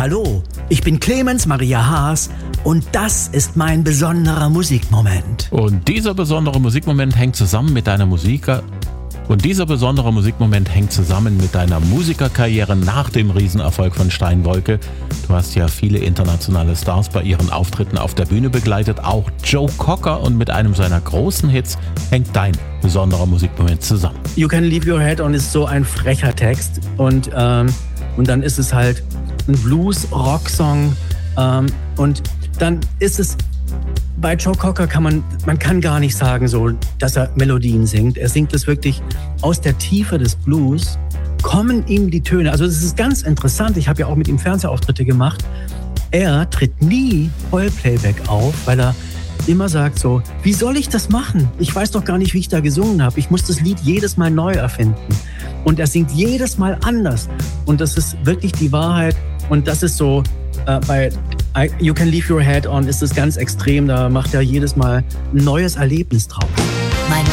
Hallo, ich bin Clemens Maria Haas und das ist mein besonderer Musikmoment. Und dieser besondere Musikmoment hängt zusammen mit deiner Musikerkarriere nach dem Riesenerfolg von Steinwolke. Du hast ja viele internationale Stars bei ihren Auftritten auf der Bühne begleitet, auch Joe Cocker, und mit einem seiner großen Hits hängt dein besonderer Musikmoment zusammen. You Can Leave Your Head On ist so ein frecher Text und dann ist es halt ein Blues-Rock-Song und dann ist es bei Joe Cocker man kann gar nicht sagen, so, dass er Melodien singt. Er singt es wirklich aus der Tiefe des Blues, kommen ihm die Töne. Also das ist ganz interessant. Ich habe ja auch mit ihm Fernsehauftritte gemacht. Er tritt nie Vollplayback auf, weil er immer sagt so, wie soll ich das machen? Ich weiß doch gar nicht, wie ich da gesungen habe. Ich muss das Lied jedes Mal neu erfinden. Und er singt jedes Mal anders. Und das ist wirklich die Wahrheit. Und das ist so, bei You Can Leave Your Head On ist es ganz extrem. Da macht er jedes Mal ein neues Erlebnis drauf.